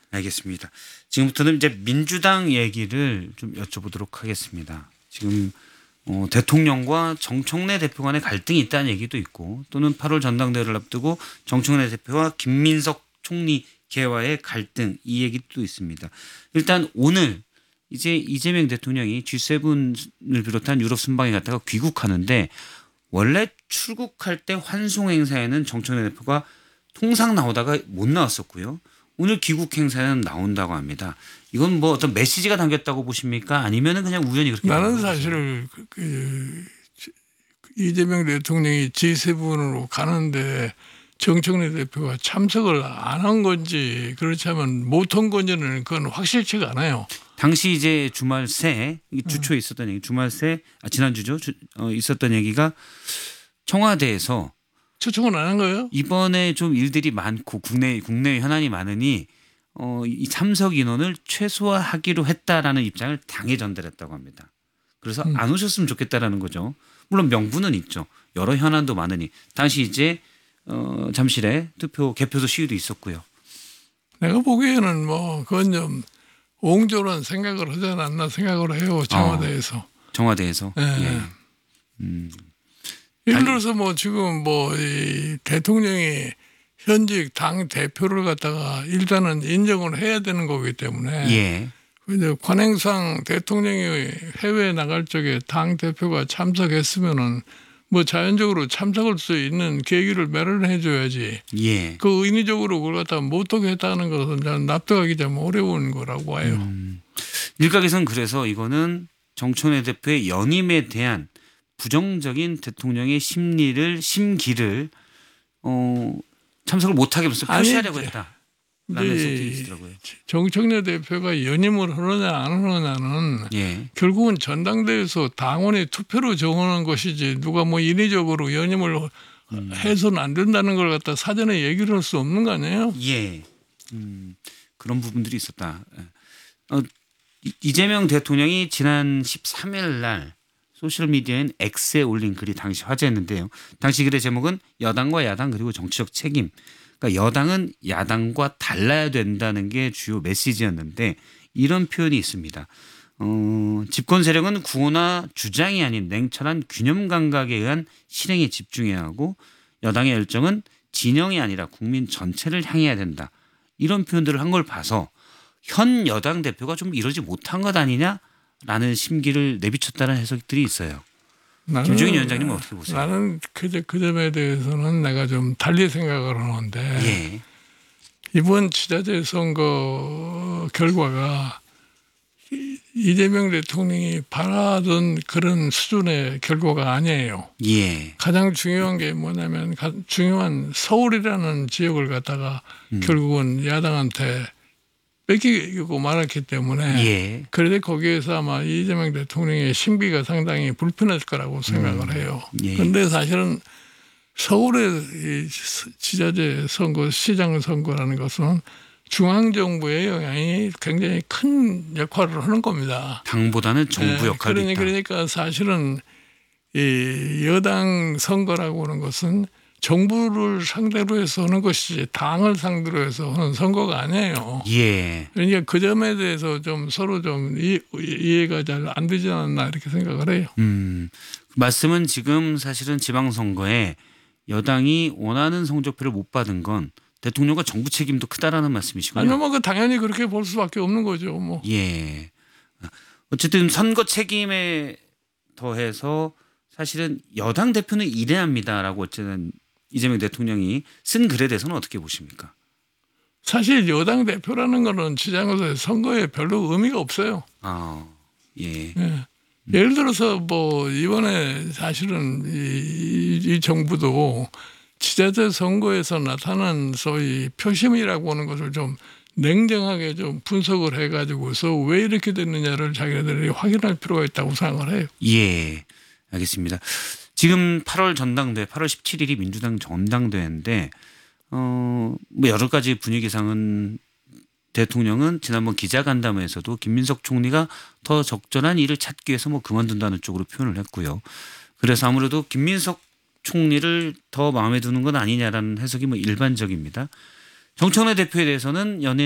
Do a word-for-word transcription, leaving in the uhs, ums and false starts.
알겠습니다. 지금부터는 이제 민주당 얘기를 좀 여쭤보도록 하겠습니다. 지금 어, 대통령과 정청래 대표 간의 갈등이 있다는 얘기도 있고 또는 팔월 전당대회를 앞두고 정청래 대표와 김민석 총리 개와의 갈등 이 얘기도 있습니다. 일단 오늘 이제 이재명 대통령이 지 세븐을 비롯한 유럽 순방에 갔다가 귀국하는데 원래 출국할 때 환송 행사에는 정청래 대표가 통상 나오다가 못 나왔었고요. 오늘 귀국 행사에는 나온다고 합니다. 이건 뭐 어떤 메시지가 담겼다고 보십니까? 아니면은 그냥 우연히 그렇게? 나는 사실 그, 그 이재명 대통령이 지 세븐으로 가는데 정청래 대표가 참석을 안 한 건지 그렇지 않으면 못 한 건지는 그건 확실치가 않아요. 당시 이제 주말 새 주초에 있었던 얘기, 주말 새 아, 지난주죠. 주, 어, 있었던 얘기가 청와대에서 초청을 안 한 거예요? 이번에 좀 일들이 많고 국내 국내 현안이 많으니 어, 이 참석 인원을 최소화하기로 했다라는 입장을 당에 전달했다고 합니다. 그래서 음. 안 오셨으면 좋겠다라는 거죠. 물론 명분은 있죠. 여러 현안도 많으니 당시 이제 어, 잠실에 투표 개표소 시위도 있었고요. 내가 보기에는 뭐 그건 좀 옹졸한 생각을 하지 않았나 생각을 해요. 청와대에서. 어, 청와대에서. 네. 예. 음. 예를 들어서 뭐 지금 뭐 이 대통령이 현직 당 대표를 갖다가 일단은 인정을 해야 되는 거기 때문에 예. 이제 관행상 대통령이 해외에 나갈 적에 당 대표가 참석했으면은 뭐 자연적으로 참석할 수 있는 계기를 마련해 줘야지. 예. 그 인위적으로 그걸 갖다가 못하게 했다는 것은 저는 납득하기 좀 어려운 거라고 봐요. 음. 일각에서는 그래서 이거는 정청래 대표의 연임에 대한 부정적인 대통령의 심리를 심기를 어, 참석을 못하게 무슨 표시하려고 했다. 라는 해석도 있더라고요. 정청래 대표가 연임을 하느냐 안 하느냐는 예. 결국은 전당대회에서 당원의 투표로 정하는 것이지 누가 뭐 인위적으로 연임을 음. 해서는 안 된다는 걸 갖다 사전에 얘기를 할 수 없는 거 아니에요? 예. 음, 그런 부분들이 있었다. 어, 이재명 대통령이 지난 십삼 일 날 소셜미디어인 X에 올린 글이 당시 화제였는데요. 당시 글의 제목은 여당과 야당 그리고 정치적 책임. 그러니까 여당은 야당과 달라야 된다는 게 주요 메시지였는데 이런 표현이 있습니다. 어, 집권 세력은 구호나 주장이 아닌 냉철한 균형 감각에 의한 실행에 집중해야 하고 여당의 열정은 진영이 아니라 국민 전체를 향해야 된다. 이런 표현들을 한 걸 봐서 현 여당 대표가 좀 이러지 못한 것 아니냐라는 심기를 내비쳤다는 해석들이 있어요. 김종인 위원장님은 어떻게 보세요? 나는 그, 그 점에 대해서는 내가 좀 달리 생각을 하는데 예. 이번 지자체 선거 결과가 이재명 대통령이 바라던 그런 수준의 결과가 아니에요. 예. 가장 중요한 게 뭐냐면 중요한 서울이라는 지역을 갖다가 음. 결국은 야당한테 뺏기고 말았기 때문에 예. 그래서 거기에서 아마 이재명 대통령의 심기가 상당히 불편했을 거라고 생각을 해요. 그런데 예. 사실은 서울의 지자체 선거, 시장 선거라는 것은 중앙정부의 영향이 굉장히 큰 역할을 하는 겁니다. 당보다는 정부 역할이 네, 있다. 그러니까 사실은 이 여당 선거라고 하는 것은 정부를 상대로 해서 하는 것이지 당을 상대로 해서 하는 선거가 아니에요. 예. 그러니까 그 점에 대해서 좀 서로 좀 이, 이해가 잘 안 되지 않나 이렇게 생각을 해요. 음, 말씀은 지금 사실은 지방선거에 여당이 원하는 성적표를 못 받은 건 대통령과 정부 책임도 크다라는 말씀이시군요. 아니요, 뭐 당연히 그렇게 볼 수밖에 없는 거죠. 뭐. 예. 어쨌든 선거 책임에 더해서 사실은 여당 대표는 이래야 합니다라고 어쨌든 이재명 대통령이 쓴 글에 대해서는 어떻게 보십니까? 사실 여당 대표라는 거는 지자체 선거에 별로 의미가 없어요. 아, 예. 예. 예를 들어서 뭐 이번에 사실은 이, 이 정부도 지자체 선거에서 나타난 소위 표심이라고 하는 것을 좀 냉정하게 좀 분석을 해가지고서 왜 이렇게 됐느냐를 자기네들이 확인할 필요가 있다고 생각을 해요. 예, 알겠습니다. 지금 팔월 전당대회, 팔월 십칠일이 민주당 전당대회인데 어, 뭐 여러 가지 분위기상은 대통령은 지난번 기자간담회에서도 김민석 총리가 더 적절한 일을 찾기 위해서 뭐 그만둔다는 쪽으로 표현을 했고요. 그래서 아무래도 김민석 총리를 더 마음에 두는 건 아니냐라는 해석이 뭐 일반적입니다. 정청래 대표에 대해서는 연예